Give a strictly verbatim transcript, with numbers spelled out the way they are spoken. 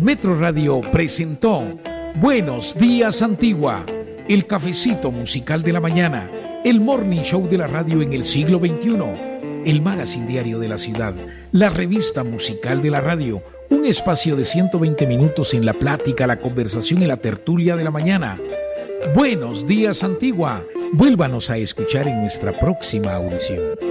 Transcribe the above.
Metro Radio presentó Buenos Días Antigua, el cafecito musical de la mañana, el morning show de la radio en el siglo veintiuno, el magazine diario de la ciudad, la revista musical de la radio, un espacio de ciento veinte minutos en la plática, la conversación y la tertulia de la mañana. Buenos Días Antigua, vuélvanos a escuchar en nuestra próxima audición.